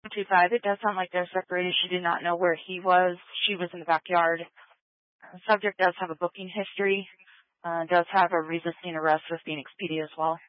725. It does sound like they're separated. She did not know where he was. She was in the backyard. The subject does have a booking history. Does have a resisting arrest with Phoenix PD as well.